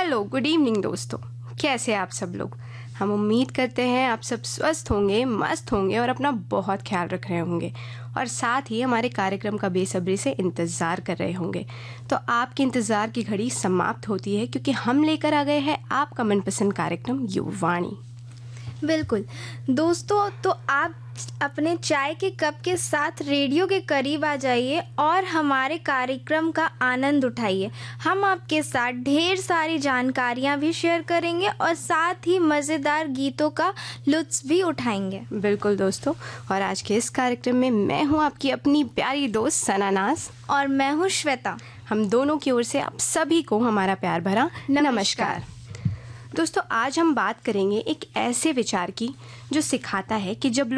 Hello, good evening दोस्तों। कैसे हैं आप सब लोग? हम उम्मीद करते हैं आप सब स्वस्थ होंगे, मस्त होंगे और अपना बहुत ख्याल रख रहे होंगे और साथ ही हमारे कार्यक्रम का बेसब्री से इंतज़ार कर रहे होंगे। तो आपके इंतज़ार की घड़ी समाप्त होती है क्योंकि हम लेकर आ गए हैं आपका मनपसंद कार्यक्रम युवावाणी। बिल्कुल दोस्तों, तो आप अपने चाय के कप के साथ रेडियो के करीब आ जाइए और हमारे कार्यक्रम का आनंद उठाइए। हम आपके साथ ढेर सारी जानकारियाँ भी शेयर करेंगे और साथ ही मज़ेदार गीतों का लुत्फ़ भी उठाएंगे। बिल्कुल दोस्तों, और आज के इस कार्यक्रम में मैं हूँ आपकी अपनी प्यारी दोस्त सनानाज और मैं हूँ श्वेता। हम दोनों की ओर से आप सभी को हमारा प्यार भरा नमस्कार। दोस्तों, आज हम बात करेंगे एक ऐसे विचार की जो सिखाता है कि जब